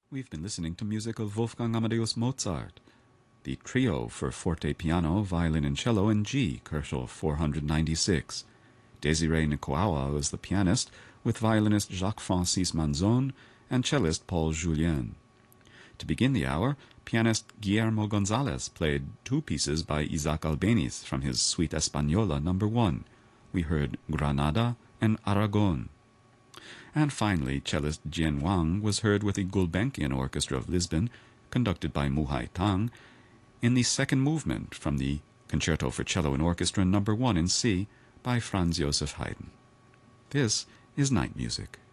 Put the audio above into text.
We've been listening to music of Wolfgang Amadeus Mozart. The Trio for forte piano, violin, and cello in G, Koelschel 496. Désiré Nkoawa was the pianist, with violinist Jacques-Francis Manzon and cellist Paul Julian. To begin the hour, pianist Guillermo Gonzalez played two pieces by Isaac Albéniz from his Suite Española No. 1. We heard Granada and Aragon. And finally, cellist Jian Wang was heard with the Gulbenkian Orchestra of Lisbon, conducted by Muhai Tang, in the second movement from the Concerto for Cello and Orchestra No. 1 in C by Franz Joseph Haydn. This is Night Music.